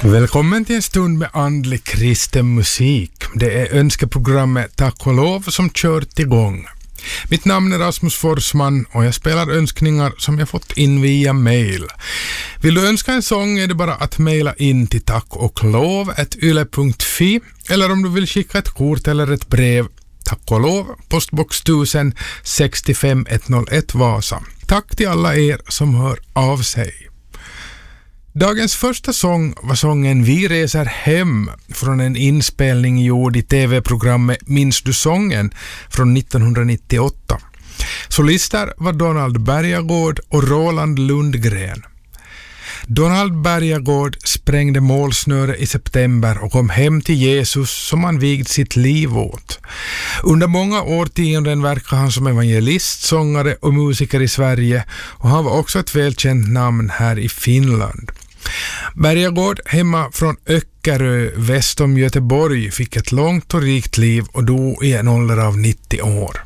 Välkommen till en stund med andlig kristen musik. Det är önskeprogrammet Tack och lov som kört igång. Mitt namn är Rasmus Forsman och jag spelar önskningar som jag fått in via mail. Vill du önska en sång är det bara att mejla in till tackoglov@yle.fi, eller om du vill skicka ett kort eller ett brev, Tack och lov, postbox 1000 65 101 Vasa. Tack till alla er som hör av sig. Dagens första sång var sången Vi reser hem från en inspelning gjord i tv-programmet Minns du sången från 1998. Solister var Donald Bergagård och Roland Lundgren. Donald Bergagård sprängde målsnöre i september och kom hem till Jesus som han vigd sitt liv åt. Under många årtionden verkade han som evangelist, sångare och musiker i Sverige, och han var också ett välkänt namn här i Finland. Bergagård, hemma från Öckerö väst om Göteborg, fick ett långt och rikt liv och dog i en ålder av 90 år.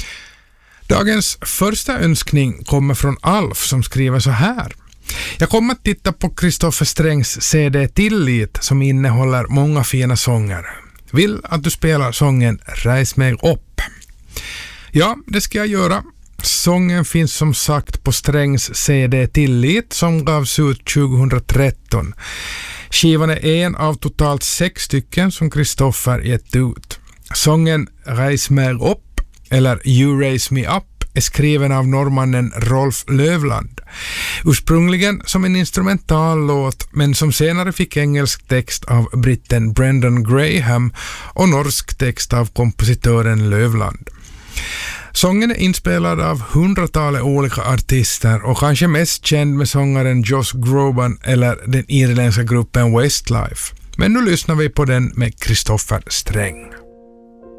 Dagens första önskning kommer från Alf som skriver så här: Jag kommer att titta på Kristoffer Strängs CD Tillit som innehåller många fina sånger. Vill att du spelar sången Räs mig upp. Ja, det ska jag göra. Sången finns som sagt på Strängs CD Tillit som gavs ut 2013. Skivan är en av totalt 6 stycken som Kristoffer gett ut. Sången Räs mig upp, eller You Raise Me Up, är skriven av norrmannen Rolf Lövland. Ursprungligen som en instrumental låt, men som senare fick engelsk text av britten Brendan Graham och norsk text av kompositören Lövland. Sången är inspelad av 100-talet olika artister och kanske mest känd med sångaren Josh Groban eller den irländska gruppen Westlife. Men nu lyssnar vi på den med Kristoffer Sträng.